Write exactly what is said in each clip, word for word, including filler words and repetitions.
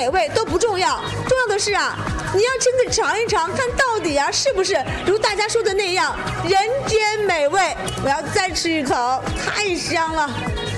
美味都不重要，重要的是啊，你要亲自尝一尝，看到底啊是不是如大家说的那样人间美味。我要再吃一口，太香了。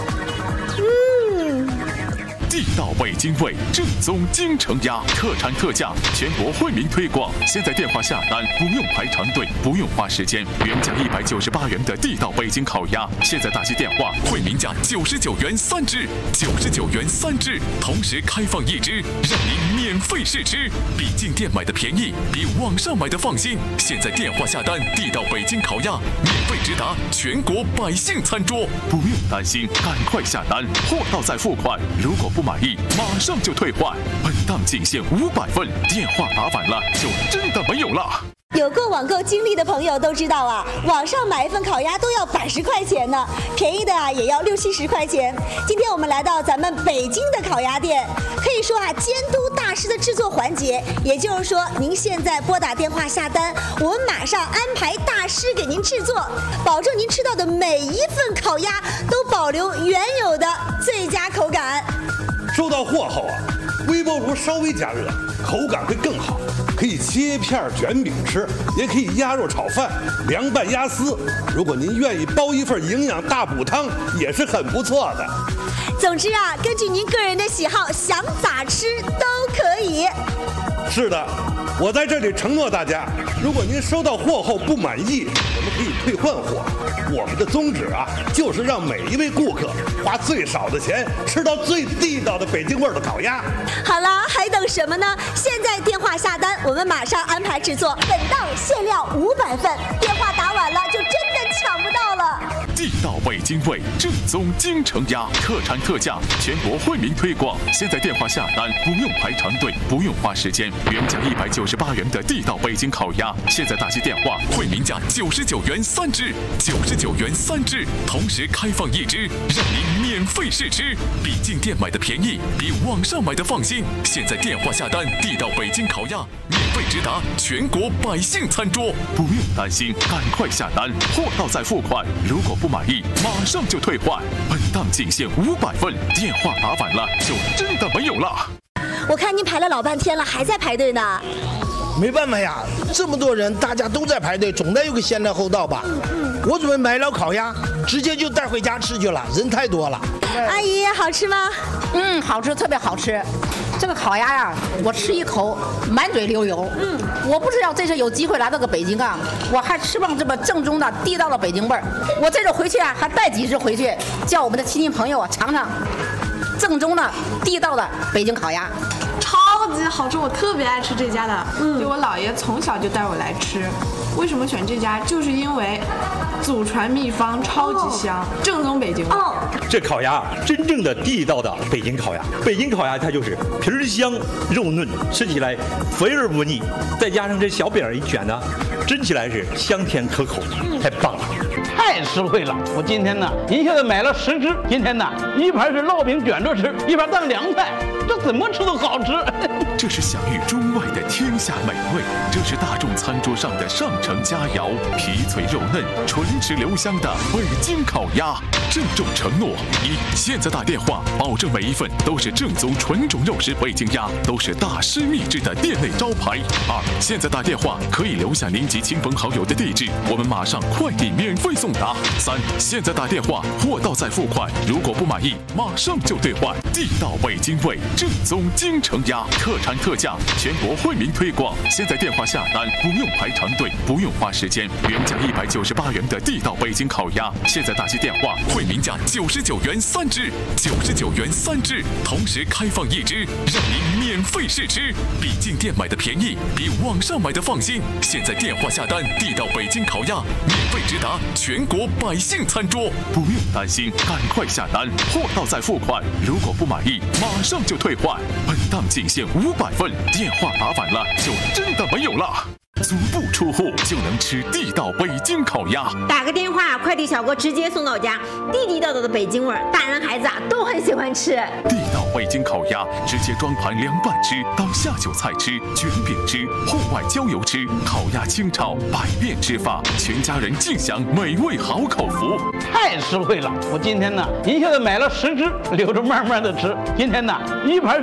嗯。 地道北京味，正宗京城鸭，特产特价，全国惠民推广。现在电话下单不用排长队，不用花时间。原价一百九十八元的地道北京烤鸭，现在打起电话，惠民价九十九元三只，九十九元三只，同时开放一只，让您免费试吃。比进店买的便宜，比网上买的放心。现在电话下单，地道北京烤鸭免费直达全国百姓餐桌，不用担心，赶快下单，货到再付款。如果不满意，马上就退换。本档仅限五百份，电话打晚了就真的没有了。 有过网购经历的朋友都知道啊，网上买一份烤鸭都要百十块钱呢，便宜的啊也要六七十块钱。今天我们来到咱们北京的烤鸭店，可以说啊监督大师的制作环节，也就是说您现在拨打电话下单，我们马上安排大师给您制作，保证您吃到的每一份烤鸭都保留原有的最佳口感。 收到货后啊，微波炉稍微加热，口感会更好，可以切片卷饼吃，也可以鸭肉炒饭、凉拌鸭丝。如果您愿意包一份营养大补汤，也是很不错的。 总之啊，根据您个人的喜好，想咋吃都可以。 是的，我在这里承诺大家，如果您收到货后不满意，我们可以退换货。我们的宗旨啊，就是让每一位顾客花最少的钱吃到最地道的北京味儿的烤鸭。 好了，还等什么呢？现在电话下单，我们马上安排制作。本档限量五百份，电话打晚了就真的抢不到了。 地道北京味，正宗京城鸭，特产特价，全国惠民推广。现在电话下单不用排长队，不用花时间。原价一百九十八元的地道北京烤鸭，现在打起电话，惠民价九十九元三只，九十九元三只，同时开放一只，让您免费试吃。比进店买的便宜，比网上买的放心。现在电话下单，地道北京烤鸭免费直达全国百姓餐桌，不用担心，赶快下单，货到再付款。如果不满意，马上就退换。本档仅限五百份，电话打晚了就真的没有了。 我看您排了老半天了，还在排队呢。 没办法呀，这么多人，大家都在排队，总得有个先来后到吧。嗯嗯、我准备买了烤鸭，直接就带回家吃去了，人太多了。 阿姨，好吃吗？ 嗯，好吃，特别好吃。这个烤鸭呀，我吃一口满嘴流油。嗯，我不知道这次有机会来到个北京啊，我还吃不上这么正宗的地道的北京味儿。我这次回去啊，还带几只回去，叫我们的亲戚朋友啊尝尝正宗的地道的北京烤鸭。 超级好吃，我特别爱吃这家的。嗯，就我姥爷从小就带我来吃。为什么选这家？就是因为祖传秘方，超级香，哦、正宗北京味。哦， 这烤鸭真正的地道的北京烤鸭，北京烤鸭它就是皮儿香肉嫩，吃起来肥而不腻，再加上这小饼一卷呢，蒸起来是香甜可口，嗯、太棒了。 太实惠了！我今天呢，一下子买了十只。今天呢，一盘是烙饼卷着吃，一盘当凉菜，这怎么吃都好吃。 这是享誉中外的天下美味，这是大众餐桌上的上乘佳肴，皮脆肉嫩、纯质留香的北京烤鸭。郑重承诺：一，现在打电话，保证每一份都是正宗纯种肉食北京鸭，都是大师秘制的店内招牌。二，现在打电话可以留下您及亲朋好友的地址，我们马上快递免费送达。三，现在打电话，货到再付款，如果不满意，马上就兑换。地道北京味，正宗京城鸭，特产特价，全国惠民推广。现在电话下单不用排长队，不用花时间。原价一百九十八元的地道北京烤鸭，现在打起电话，惠民价九十九元三只，九十九元三只，同时开放一只，让您免费试吃。比进店买的便宜，比网上买的放心。现在电话下单，地道北京烤鸭免费直达全国百姓餐桌，不用担心，赶快下单，货到再付款。如果不满意，马上就退换。本档仅限五百份，电话打晚了就真的没有了。足不出户就能吃地道北京烤鸭， 打个电话，快递小哥直接送到家，地地道道的北京味儿，大人孩子啊都很喜欢吃。 地道北京烤鸭直接装盘凉拌吃，当下酒菜吃，卷饼吃，户外郊游吃，烤鸭清炒，百变吃法，全家人尽享美味好口福。 太实惠了！我今天呢，一下子买了十只，留着慢慢的吃。今天呢，一盘。